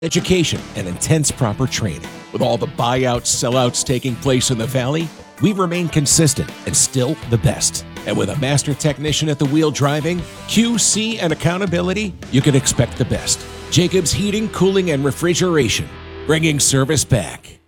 education, and intense proper training. With all the buyouts, sellouts taking place in the Valley, we remain consistent and still the best. And with a master technician at the wheel driving, QC, and accountability, you can expect the best. Jacobs Heating, Cooling, and Refrigeration, bringing service back.